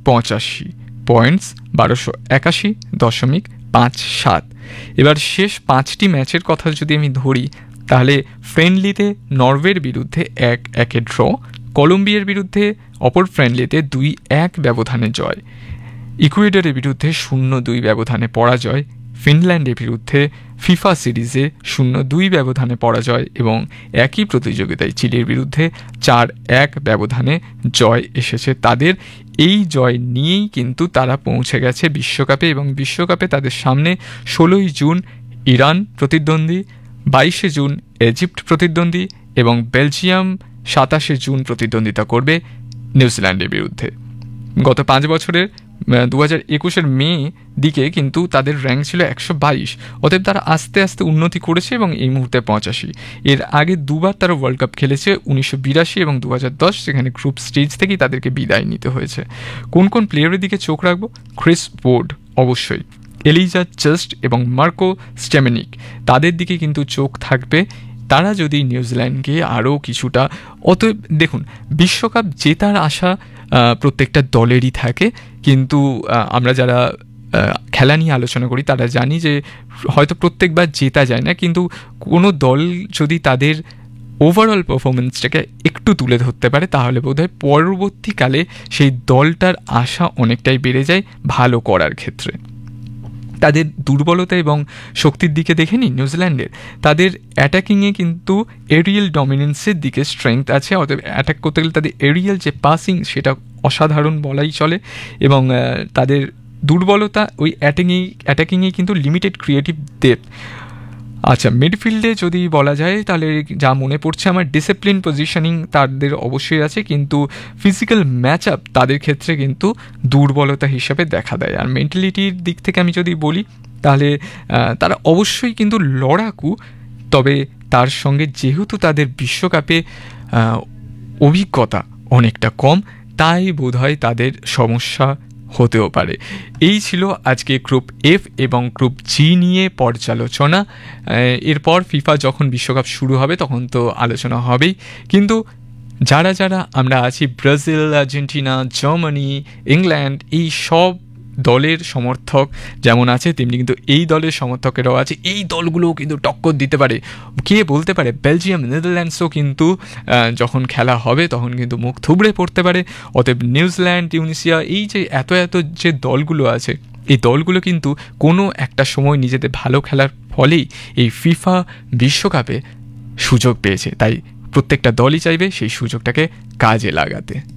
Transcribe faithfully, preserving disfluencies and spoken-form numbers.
পঁচাশি পয়েন্টস, বারোশো একাশি দশমিক পাঁচ সাত। এবার শেষ পাঁচটি ম্যাচের কথা যদি আমি ধরি, তাহলে ফ্রেন্ডলিতে নরওয়ের বিরুদ্ধে এক একে ড্র, কলম্বিয়ার বিরুদ্ধে অপর ফ্রেন্ডলিতে দুই এক ব্যবধানে জয়, ইকুয়েডরের বিরুদ্ধে শূন্য দুই ব্যবধানে পরাজয়, ফিনল্যান্ডের বিরুদ্ধে ফিফা সিরিজে শূন্য দুই ব্যবধানে পরাজয় এবং একই প্রতিযোগিতায় চিলির বিরুদ্ধে চার এক ব্যবধানে জয় এসেছে তাদের। এই জয় নিয়েই কিন্তু তারা পৌঁছে গেছে বিশ্বকাপে, এবং বিশ্বকাপে তাদের সামনে ষোলোই জুন ইরান প্রতিদ্বন্দ্বী, বাইশে জুন ইজিপ্ট প্রতিদ্বন্দ্বী এবং বেলজিয়াম সাতাশে জুন প্রতিদ্বন্দ্বিতা করবে নিউজিল্যান্ডের বিরুদ্ধে। গত পাঁচ বছরের দু হাজার একুশের মে দিকে কিন্তু তাদের র্যাঙ্ক ছিল একশো বাইশ, অতএব তারা আস্তে আস্তে উন্নতি করেছে এবং এই মুহূর্তে পঁচাশি। এর আগে দুবার তারা ওয়ার্ল্ড কাপ খেলেছে, উনিশশো বিরাশি এবং দু হাজার দশ, সেখানে গ্রুপ স্টেজ থেকেই তাদেরকে বিদায় নিতে হয়েছে। কোন কোন প্লেয়ারের দিকে চোখ রাখবো? ক্রিস ওড অবশ্যই, এলিজা জাস্ট এবং মার্কো স্টেমেনিক, তাদের দিকে কিন্তু চোখ থাকবে। তারা যদি নিউজিল্যান্ডকে আরও কিছুটা, অতএব দেখুন বিশ্বকাপ জেতার আশা প্রত্যেকটা দলেরই থাকে, কিন্তু আমরা যারা খেলা নিয়ে আলোচনা করি তারা জানি যে হয়তো প্রত্যেকবার জেতা যায় না, কিন্তু কোনো দল যদি তাদের ওভারঅল পারফরমেন্সটাকে একটু তুলে ধরতে পারে তাহলে বোধহয় পরবর্তীকালে সেই দলটার আশা অনেকটাই বেড়ে যায় ভালো করার ক্ষেত্রে। তাদের দুর্বলতা এবং শক্তির দিকে দেখে নিন নিউজিল্যান্ডের, তাদের অ্যাটাকিংয়ে কিন্তু এরিয়াল ডমিনেন্সের দিকে স্ট্রেংথ আছে, অতএব অ্যাটাক করতে গেলে তাদের এরিয়াল যে পাসিং সেটা অসাধারণ বলাই চলে, এবং তাদের দুর্বলতা ওই অ্যাটাকিং অ্যাটাকিংয়ে কিন্তু লিমিটেড ক্রিয়েটিভ ডেপথ। আচ্ছা, মিডফিল্ডে যদি বলা যায় তাহলে যা মনে পড়ছে আমার, ডিসিপ্লিন পজিশনিং তাদের অবশ্যই আছে, কিন্তু ফিজিক্যাল ম্যাচ আপ তাদের ক্ষেত্রে কিন্তু দুর্বলতা হিসাবে দেখা দেয়। আর মেন্টালিটির দিক থেকে আমি যদি বলি তাহলে তারা অবশ্যই কিন্তু লড়াকু, তবে তার সঙ্গে যেহেতু তাদের বিশ্বকাপে অভিজ্ঞতা অনেকটা কম, তাই বোধহয় তাদের সমস্যা হতেও পারে। এই ছিল আজকে গ্রুপ এফ এবং গ্রুপ জি নিয়ে পর্যালোচনা। এরপর ফিফা যখন বিশ্বকাপ শুরু হবে তখন তো আলোচনা হবেই, কিন্তু যারা যারা আমরা আছি, ব্রাজিল, আর্জেন্টিনা, জার্মানি, ইংল্যান্ড, এই সব দলের সমর্থক যেমন আছে তেমনি কিন্তু এই দলের সমর্থকেরাও আছে। এই দলগুলোও কিন্তু টক্কর দিতে পারে, কে বলতে পারে বেলজিয়াম, নেদারল্যান্ডসও কিন্তু যখন খেলা হবে তখন কিন্তু মুখ থুবড়ে পড়তে পারে। অতএব নিউজিল্যান্ড, টিউনিসিয়া, এই যে এত এত যে দলগুলো আছে, এই দলগুলো কিন্তু কোনো একটা সময় নিজেদের ভালো খেলার ফলেই এই ফিফা বিশ্বকাপে সুযোগ পেয়েছে, তাই প্রত্যেকটা দলই চাইবে সেই সুযোগটাকে কাজে লাগাতে।